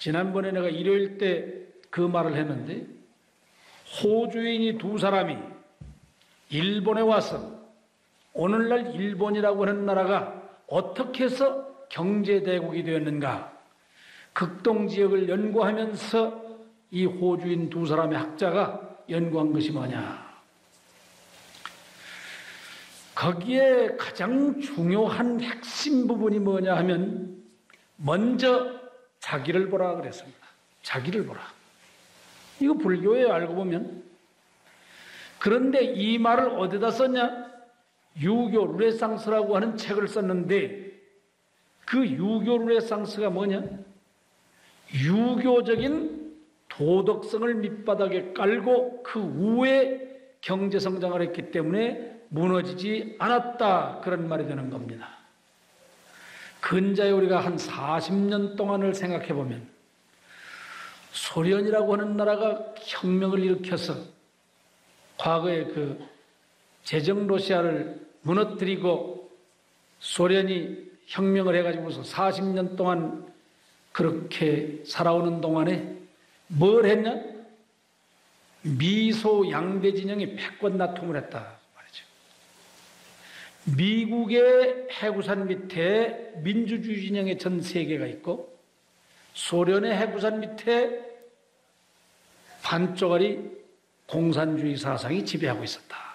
지난번에 내가 일요일 때 그 말을 했는데, 호주인이 두 사람이 일본에 와서 오늘날 일본이라고 하는 나라가 어떻게 해서 경제대국이 되었는가, 극동지역을 연구하면서 이 호주인 두 사람의 학자가 연구한 것이 뭐냐. 거기에 가장 중요한 핵심 부분이 뭐냐 하면, 먼저 자기를 보라 그랬습니다. 자기를 보라. 이거 불교예요, 알고 보면. 그런데 이 말을 어디다 썼냐? 유교 르네상스라고 하는 책을 썼는데, 그 유교 르네상스가 뭐냐? 유교적인 도덕성을 밑바닥에 깔고 그 후에 경제성장을 했기 때문에 무너지지 않았다, 그런 말이 되는 겁니다. 근자에 우리가 한 40년 동안을 생각해 보면, 소련이라고 하는 나라가 혁명을 일으켜서 과거에 그 제정 러시아를 무너뜨리고 소련이 혁명을 해가지고서 40년 동안 그렇게 살아오는 동안에 뭘 했냐? 미소 양대 진영이 패권다툼을 했다 말이죠. 미국의 해구산 밑에 민주주의 진영의 전 세계가 있고, 소련의 해구산 밑에 반쪽짜리 공산주의 사상이 지배하고 있었다.